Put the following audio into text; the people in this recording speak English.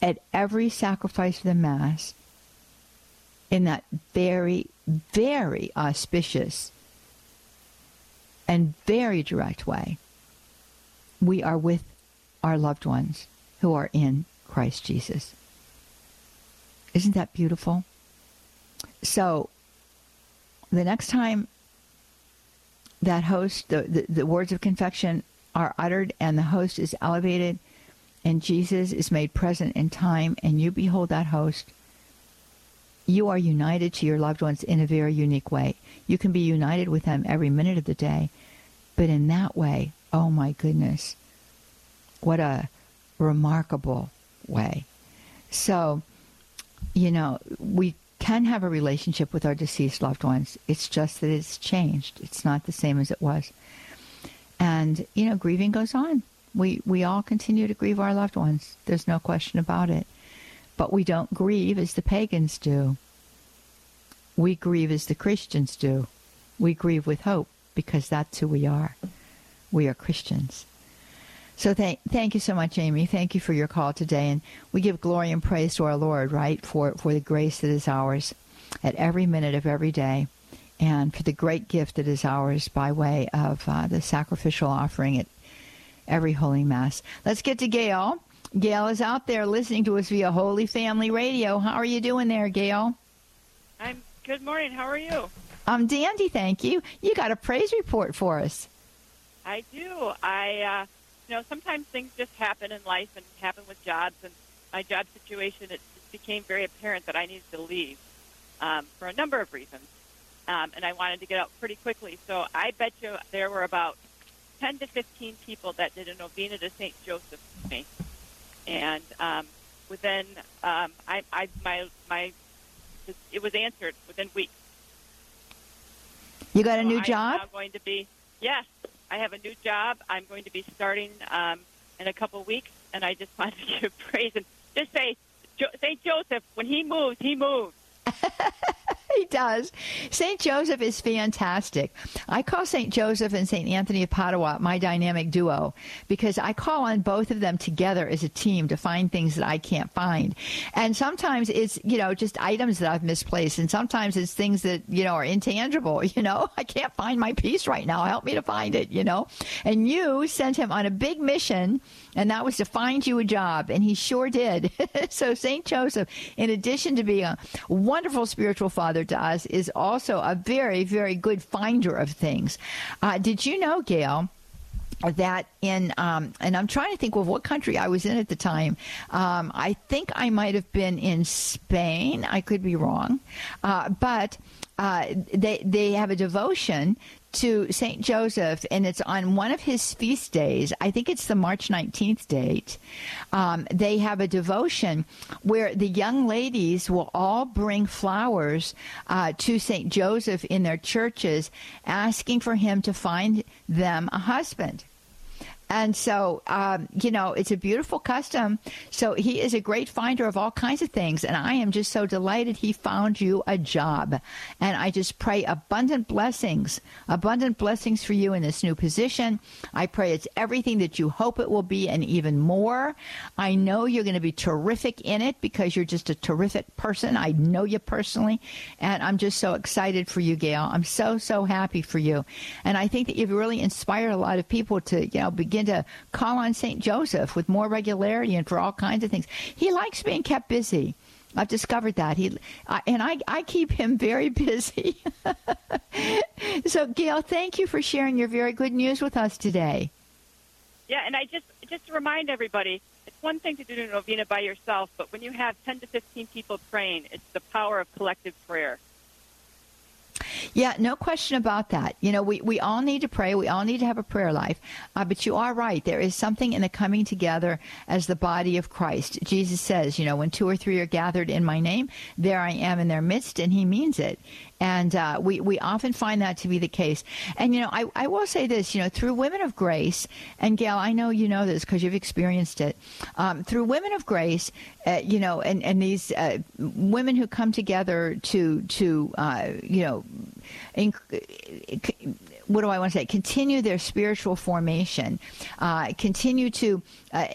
at every sacrifice of the Mass in that very, very auspicious and very direct way, we are with our loved ones who are in Christ Jesus. Isn't that beautiful? So the next time that host, the words of confession are uttered and the host is elevated and Jesus is made present in time and you behold that host, you are united to your loved ones in a very unique way. You can be united with them every minute of the day, but in that way, oh my goodness, what a remarkable way. So, we can have a relationship with our deceased loved ones. It's just that it's changed. It's not the same as it was. And, grieving goes on. We all continue to grieve our loved ones. There's no question about it. But we don't grieve as the pagans do. We grieve as the Christians do. We grieve with hope because that's who we are. We are Christians. So thank you so much, Amy. Thank you for your call today. And we give glory and praise to our Lord, right, for the grace that is ours at every minute of every day and for the great gift that is ours by way of the sacrificial offering at every Holy Mass. Let's get to Gail. Gail is out there listening to us via Holy Family Radio. How are you doing there, Gail? Good morning. How are you? I'm dandy, thank you. You got a praise report for us. I do. Sometimes things just happen in life and happen with jobs. And my job situation, it just became very apparent that I needed to leave for a number of reasons. And I wanted to get out pretty quickly. So I bet you there were about 10 to 15 people that did a novena to St. Joseph with me. And within, it was answered within weeks. You got a new job? I'm now going to be, yes, I have a new job. I'm going to be starting in a couple of weeks, and I just wanted to give praise and just say, St. Joseph, when he moves, he moves. He does. St. Joseph is fantastic. I call St. Joseph and St. Anthony of Padua my dynamic duo because I call on both of them together as a team to find things that I can't find. And sometimes it's, just items that I've misplaced. And sometimes it's things that, are intangible. I can't find my piece right now. Help me to find it, And you sent him on a big mission, and that was to find you a job. And he sure did. So St. Joseph, in addition to being a wonderful spiritual father to us, is also a very, very good finder of things. Did you know, Gail, that and I'm trying to think of what country I was in at the time. I think I might have been in Spain. I could be wrong. But they have a devotion to St. Joseph, and it's on one of his feast days. I think it's the March 19th date. They have a devotion where the young ladies will all bring flowers to St. Joseph in their churches, asking for him to find them a husband. And so, it's a beautiful custom. So he is a great finder of all kinds of things. And I am just so delighted he found you a job. And I just pray abundant blessings for you in this new position. I pray it's everything that you hope it will be and even more. I know you're going to be terrific in it because you're just a terrific person. I know you personally. And I'm just so excited for you, Gail. I'm so, so happy for you. And I think that you've really inspired a lot of people to, begin to call on St. Joseph with more regularity and for all kinds of things. He likes being kept busy. I've discovered that. I keep him very busy. So, Gail, thank you for sharing your very good news with us today. Yeah, and I just to remind everybody, it's one thing to do a novena by yourself, but when you have 10 to 15 people praying, it's the power of collective prayer. Yeah, no question about that. We all need to pray. We all need to have a prayer life. But you are right. There is something in the coming together as the body of Christ. Jesus says, when 2 or 3 are gathered in my name, there I am in their midst, and he means it. And we often find that to be the case. And, I will say this, through Women of Grace, and Gail, I know you know this because you've experienced it, through Women of Grace, and these women who come together to what do I want to say? Continue their spiritual formation, continue to